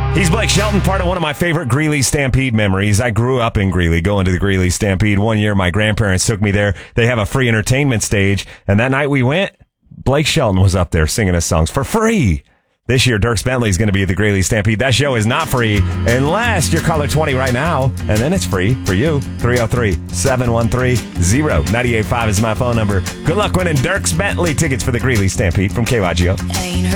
He's Blake Shelton, part of one of my favorite Greeley Stampede memories. I grew up in Greeley, going to the Greeley Stampede. One year, my grandparents took me there. They have a free entertainment stage, and that night we went, Blake Shelton was up there singing his songs for free. This year, Dierks Bentley is going to be at the Greeley Stampede. That show is not free unless you're caller 20 right now, and then it's free for you. 303-713-0985 is my phone number. Good luck winning Dierks Bentley tickets for the Greeley Stampede from KYGO.